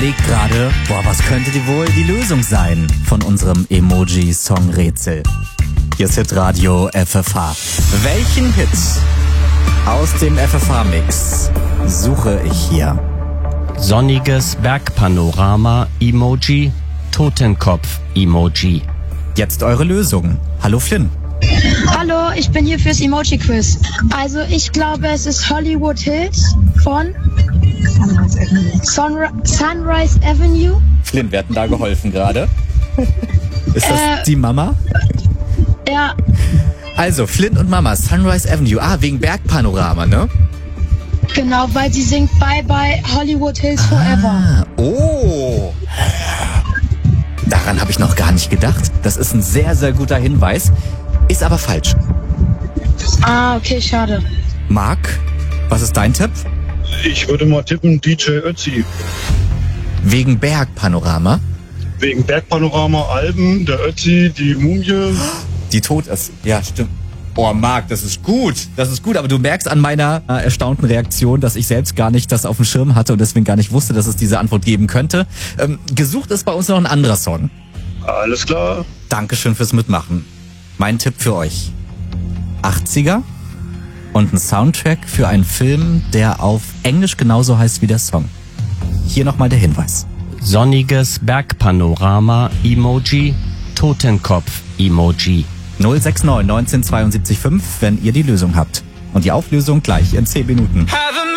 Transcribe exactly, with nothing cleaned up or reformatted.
überlege gerade, boah, was könnte die wohl die Lösung sein von unserem Emoji-Song-Rätsel. Hier ist Hitradio F F H. Welchen Hit aus dem F F H-Mix suche ich hier? Sonniges Bergpanorama-Emoji, Totenkopf-Emoji. Jetzt eure Lösung. Hallo Flynn. Hallo, ich bin hier fürs Emoji-Quiz. Also ich glaube, es ist Hollywood Hills von Sunrise Avenue. Sunri- Sunrise Avenue. Flynn, wer hat denn da geholfen gerade? Ist das Äh, die Mama? Ja, Also, Flynn und Mama, Sunrise Avenue. Ah, wegen Bergpanorama, ne? genau, weil sie singt Bye Bye Hollywood Hills Forever. Ah, oh. Daran habe ich noch gar nicht gedacht. Das ist ein sehr, sehr guter Hinweis. Ist aber falsch. Ah, okay, schade. Marc, was ist dein Tipp? Ich würde mal tippen D J Ötzi. Wegen Bergpanorama? Wegen Bergpanorama, Alben, der Ötzi, die Mumie. Die tot ist. Ja, stimmt. Oh, Marc, das ist gut. Das ist gut, aber du merkst an meiner äh, erstaunten Reaktion, dass ich selbst gar nicht das auf dem Schirm hatte und deswegen gar nicht wusste, dass es diese Antwort geben könnte. Ähm, gesucht ist bei uns noch ein anderer Song. Alles klar. Dankeschön fürs Mitmachen. Mein Tipp für euch. achtziger und ein Soundtrack für einen Film, der auf Englisch genauso heißt wie der Song. Hier nochmal der Hinweis. Sonniges Bergpanorama-Emoji, Totenkopf-Emoji. null sechs neun neunzehn zweiundsiebzig fünf, wenn ihr die Lösung habt. Und die Auflösung gleich in zehn Minuten. Have a